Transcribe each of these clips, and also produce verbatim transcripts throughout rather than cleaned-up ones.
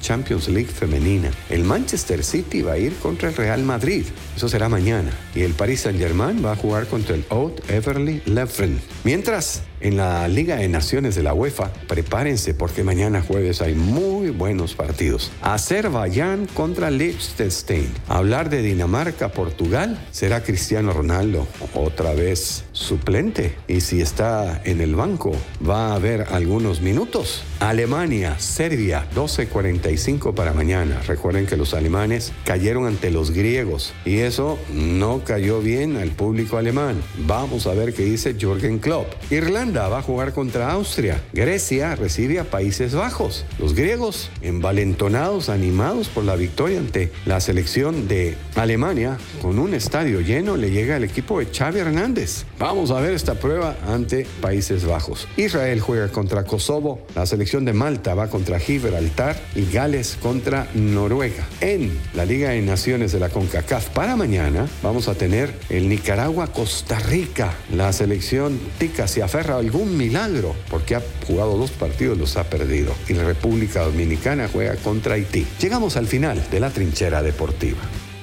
Champions League femenina. El Manchester City va a ir contra el Real Madrid. Eso será mañana. Y el Paris Saint-Germain va a jugar contra el Oud Everly Leuven. Mientras, en la Liga de Naciones de la UEFA, prepárense porque mañana jueves hay muy buenos partidos. Azerbaiyán contra Liechtenstein. Hablar de Dinamarca, Portugal, será Cristiano Ronaldo otra vez suplente. Y si está en el banco, va a haber algunos minutos. Alemania, Serbia, doce cuarenta y cinco para mañana. Recuerden que los alemanes cayeron ante los griegos y eso no cayó bien al público alemán. Vamos a ver qué dice Jürgen Klopp. Irlanda va a jugar contra Austria. Grecia recibe a Países Bajos. Los griegos, envalentonados, animados por la victoria ante la selección de Alemania, con un estadio lleno, le llega al equipo de Xavi Hernández. Vamos a ver esta prueba ante Países Bajos. Israel juega contra Kosovo. La selección de Malta va contra Gibraltar y Gales contra Noruega. En la Liga de Naciones de la CONCACAF para mañana vamos a tener el Nicaragua-Costa Rica. La selección tica se aferra a algún milagro porque ha jugado dos partidos, los ha perdido. Y la República Dominicana juega contra Haití. Llegamos al final de la trinchera deportiva.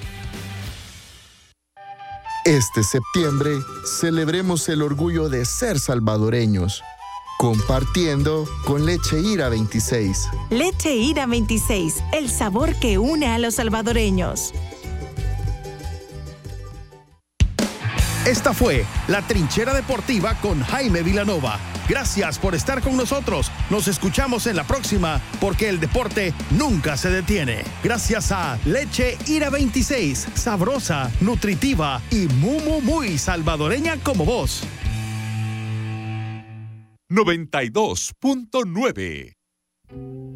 Este septiembre celebremos el orgullo de ser salvadoreños, compartiendo con Leche Ira veintiséis. Leche Ira veintiséis, el sabor que une a los salvadoreños. Esta fue La Trinchera Deportiva con Jaime Vilanova. Gracias por estar con nosotros. Nos escuchamos en la próxima porque el deporte nunca se detiene. Gracias a Leche Ira veintiséis, sabrosa, nutritiva y muy, muy, muy salvadoreña como vos. noventa y dos punto nueve